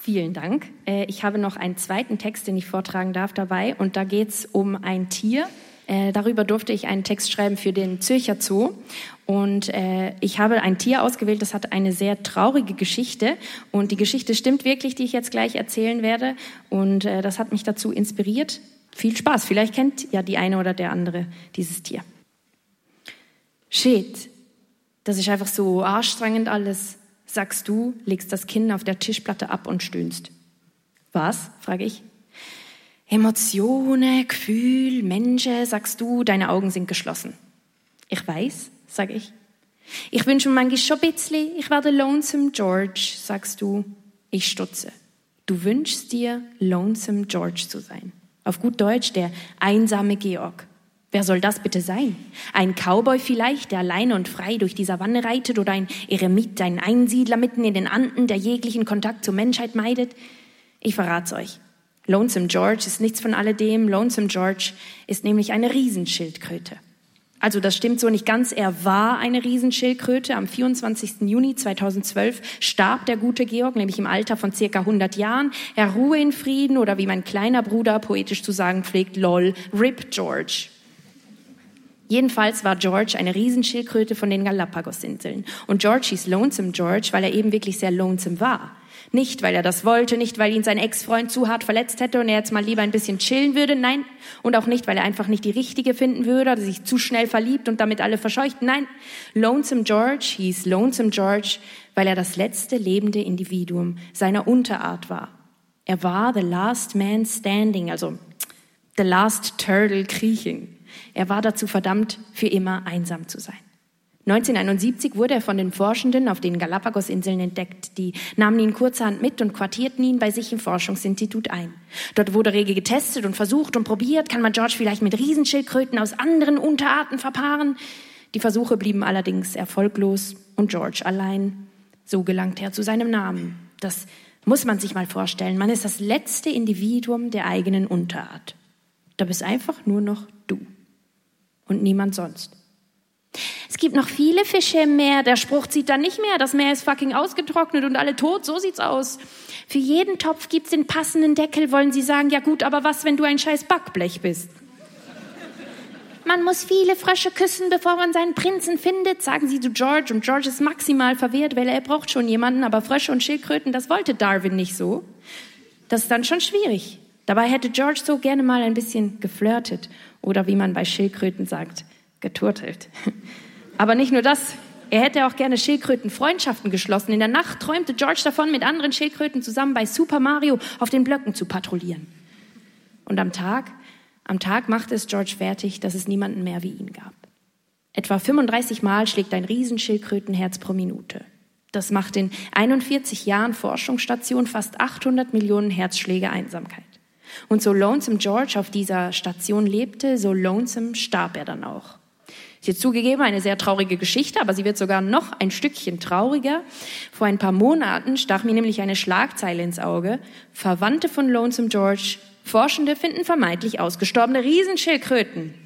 Vielen Dank. Ich habe noch einen zweiten Text, den ich vortragen darf dabei. Und da geht es um ein Tier. Darüber durfte ich einen Text schreiben für den Zürcher Zoo. Und ich habe ein Tier ausgewählt, das hat eine sehr traurige Geschichte. Und die Geschichte stimmt wirklich, die ich jetzt gleich erzählen werde. Und das hat mich dazu inspiriert. Viel Spaß. Vielleicht kennt ja die eine oder der andere dieses Tier. Shit, das ist einfach so anstrengend alles. Sagst du, legst das Kinn auf der Tischplatte ab und stöhnst. Was? Frage ich. Emotionen, Gefühl, Menschen, sagst du, deine Augen sind geschlossen. Ich weiß, sage ich. Ich wünsche mir manchmal schon ein bisschen, ich werde Lonesome George, sagst du. Ich stutze. Du wünschst dir, Lonesome George zu sein. Auf gut Deutsch, der einsame Georg. Wer soll das bitte sein? Ein Cowboy vielleicht, der alleine und frei durch die Savanne reitet, oder ein Eremit, ein Einsiedler mitten in den Anden, der jeglichen Kontakt zur Menschheit meidet? Ich verrat's euch. Lonesome George ist nichts von alledem. Lonesome George ist nämlich eine Riesenschildkröte. Also das stimmt so nicht ganz. Er war eine Riesenschildkröte. Am 24. Juni 2012 starb der gute Georg, nämlich im Alter von circa 100 Jahren. Er ruhe in Frieden, oder wie mein kleiner Bruder poetisch zu sagen pflegt, lol, RIP George. Jedenfalls war George eine Riesenschildkröte von den Galapagos-Inseln. Und George hieß Lonesome George, weil er eben wirklich sehr lonesome war. Nicht, weil er das wollte, nicht, weil ihn sein Ex-Freund zu hart verletzt hätte und er jetzt mal lieber ein bisschen chillen würde, nein. Und auch nicht, weil er einfach nicht die Richtige finden würde oder sich zu schnell verliebt und damit alle verscheucht, nein. Lonesome George hieß Lonesome George, weil er das letzte lebende Individuum seiner Unterart war. Er war the last man standing, also the last turtle kriechen. Er war dazu verdammt, für immer einsam zu sein. 1971 wurde er von den Forschenden auf den Galapagos-Inseln entdeckt. Die nahmen ihn kurzerhand mit und quartierten ihn bei sich im Forschungsinstitut ein. Dort wurde rege getestet und versucht und probiert. Kann man George vielleicht mit Riesenschildkröten aus anderen Unterarten verpaaren? Die Versuche blieben allerdings erfolglos und George allein. So gelangt er zu seinem Namen. Das muss man sich mal vorstellen. Man ist das letzte Individuum der eigenen Unterart. Da bist einfach nur noch du. Und niemand sonst. Es gibt noch viele Fische im Meer. Der Spruch zieht dann nicht mehr. Das Meer ist fucking ausgetrocknet und alle tot. So sieht's aus. Für jeden Topf gibt's den passenden Deckel, wollen Sie sagen. Ja gut, aber was, wenn du ein scheiß Backblech bist? Man muss viele Frösche küssen, bevor man seinen Prinzen findet, sagen sie zu George. Und George ist maximal verwirrt, weil er braucht schon jemanden. Aber Frösche und Schildkröten, das wollte Darwin nicht so. Das ist dann schon schwierig. Dabei hätte George so gerne mal ein bisschen geflirtet. Oder wie man bei Schildkröten sagt, geturtelt. Aber nicht nur das, er hätte auch gerne Schildkrötenfreundschaften geschlossen. In der Nacht träumte George davon, mit anderen Schildkröten zusammen bei Super Mario auf den Blöcken zu patrouillieren. Und am Tag machte es George fertig, dass es niemanden mehr wie ihn gab. Etwa 35 Mal schlägt ein Riesenschildkrötenherz pro Minute. Das macht in 41 Jahren Forschungsstation fast 800 Millionen Herzschläge Einsamkeit. Und so lonesome George auf dieser Station lebte, so lonesome starb er dann auch. Ist jetzt zugegeben eine sehr traurige Geschichte, aber sie wird sogar noch ein Stückchen trauriger. Vor ein paar Monaten stach mir nämlich eine Schlagzeile ins Auge. Verwandte von Lonesome George, Forschende finden vermeintlich ausgestorbene Riesenschildkröten.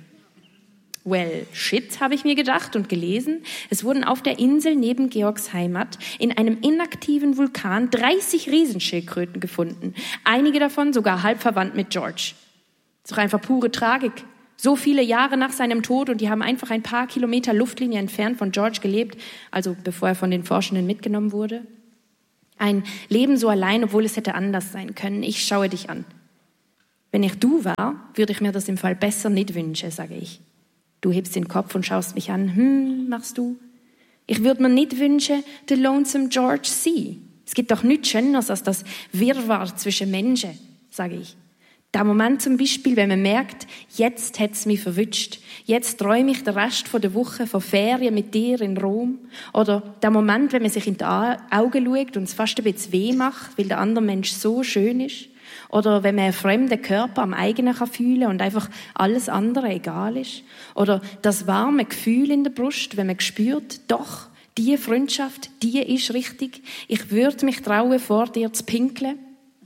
Well, shit, habe ich mir gedacht und gelesen. Es wurden auf der Insel neben Georgs Heimat in einem inaktiven Vulkan 30 Riesenschildkröten gefunden. Einige davon sogar halb verwandt mit George. Ist doch einfach pure Tragik. So viele Jahre nach seinem Tod und die haben einfach ein paar Kilometer Luftlinie entfernt von George gelebt, also bevor er von den Forschenden mitgenommen wurde. Ein Leben so allein, obwohl es hätte anders sein können. Ich schaue dich an. Wenn ich du war, würde ich mir das im Fall besser nicht wünschen, sage ich. Du hebst den Kopf und schaust mich an. Machst du? Ich würde mir nicht wünschen, den Lonesome George sie. Es gibt doch nichts Schöneres als das Wirrwarr zwischen Menschen, sage ich. Der Moment zum Beispiel, wenn man merkt, jetzt hat's mich verwünscht. Jetzt träume ich den Rest der Woche von Ferien mit dir in Rom. Oder der Moment, wenn man sich in die Augen schaut und es fast ein bisschen weh macht, weil der andere Mensch so schön ist. Oder wenn man einen fremden Körper am eigenen fühlen kann und einfach alles andere egal ist. Oder das warme Gefühl in der Brust, wenn man spürt, doch, die Freundschaft, die ist richtig. Ich würde mich trauen, vor dir zu pinkeln.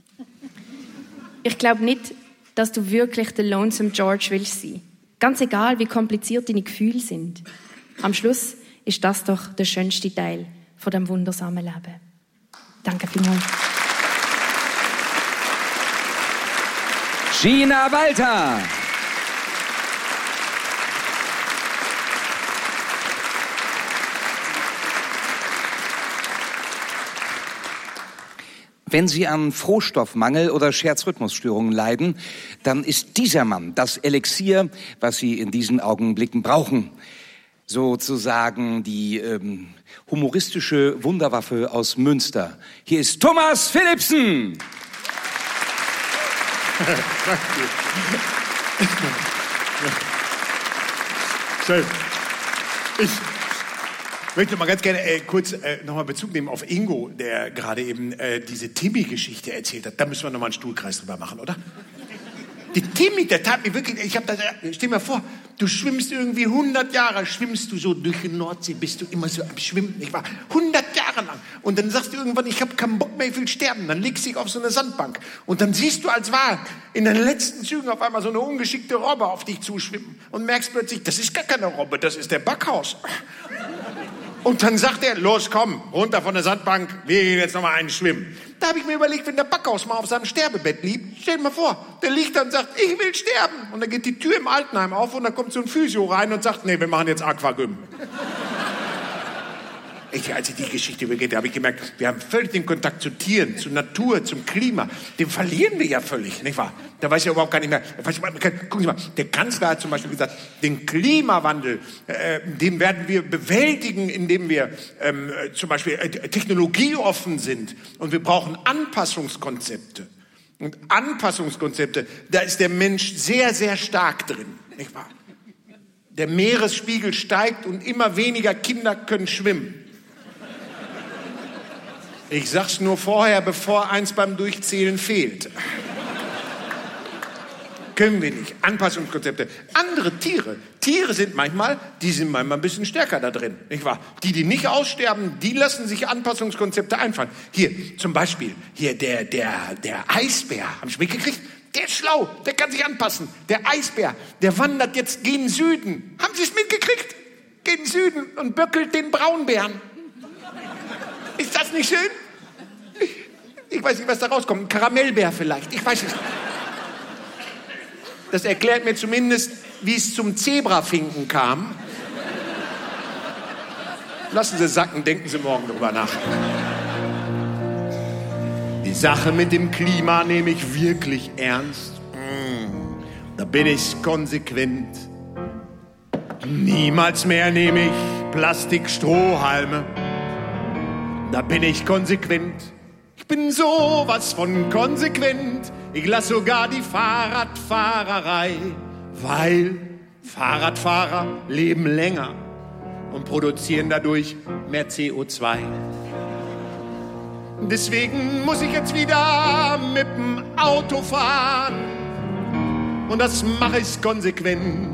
Ich glaube nicht, dass du wirklich der Lonesome George willst sein. Ganz egal, wie kompliziert deine Gefühle sind. Am Schluss ist das doch der schönste Teil von dem wundersamen Leben. Danke vielmals. Gina Walter. Wenn Sie an Frohstoffmangel oder Scherzrhythmusstörungen leiden, dann ist dieser Mann das Elixier, was Sie in diesen Augenblicken brauchen. Sozusagen die humoristische Wunderwaffe aus Münster. Hier ist Thomas Philipsen. Schön. Ich möchte mal ganz gerne kurz nochmal Bezug nehmen auf Ingo, der gerade eben diese Timmy-Geschichte erzählt hat. Da müssen wir nochmal einen Stuhlkreis drüber machen, oder? Die Timmy, der tat mir wirklich, stell mir vor, du schwimmst irgendwie 100 Jahre, schwimmst du so durch die Nordsee, bist du immer so am Schwimmen, nicht wahr? 100 Jahre lang. Und dann sagst du irgendwann, ich habe keinen Bock mehr, ich will sterben. Dann legst du dich auf so eine Sandbank. Und dann siehst du als wahr in den letzten Zügen auf einmal so eine ungeschickte Robbe auf dich zuschwimmen. Und merkst plötzlich, das ist gar keine Robbe, das ist der Backhaus. Und dann sagt er, los, komm, runter von der Sandbank, wir gehen jetzt nochmal einen schwimmen. Da habe ich mir überlegt, wenn der Backhaus mal auf seinem Sterbebett liegt, stell dir mal vor, der liegt da und sagt, ich will sterben. Und dann geht die Tür im Altenheim auf und dann kommt so ein Physio rein und sagt, nee, wir machen jetzt Aquagym. Als ich die Geschichte übergeht, habe ich gemerkt, wir haben völlig den Kontakt zu Tieren, zur Natur, zum Klima. Den verlieren wir ja völlig, nicht wahr? Da weiß ich überhaupt gar nicht mehr. Gucken Sie mal, der Kanzler hat zum Beispiel gesagt, den Klimawandel, den werden wir bewältigen, indem wir zum Beispiel technologieoffen sind. Und wir brauchen Anpassungskonzepte. Und Anpassungskonzepte, da ist der Mensch sehr, sehr stark drin, nicht wahr? Der Meeresspiegel steigt und immer weniger Kinder können schwimmen. Ich sag's nur vorher, bevor eins beim Durchzählen fehlt. Können wir nicht. Anpassungskonzepte. Andere Tiere sind manchmal ein bisschen stärker da drin, nicht wahr? Die nicht aussterben, die lassen sich Anpassungskonzepte einfallen. Hier, zum Beispiel, der Eisbär, haben Sie mitgekriegt? Der ist schlau, der kann sich anpassen. Der Eisbär, der wandert jetzt gen Süden. Haben Sie es mitgekriegt? Gen Süden und böckelt den Braunbären. Ist das nicht schön? Ich weiß nicht, was da rauskommt. Ein Karamellbär vielleicht. Ich weiß es nicht. Das erklärt mir zumindest, wie es zum Zebrafinken kam. Lassen Sie sacken, denken Sie morgen drüber nach. Die Sache mit dem Klima nehme ich wirklich ernst. Da bin ich konsequent. Niemals mehr nehme ich Plastikstrohhalme. Da bin ich konsequent. Ich bin sowas von konsequent. Ich lasse sogar die Fahrradfahrerei, weil Fahrradfahrer leben länger und produzieren dadurch mehr CO2. Deswegen muss ich jetzt wieder mit dem Auto fahren. Und das mache ich konsequent.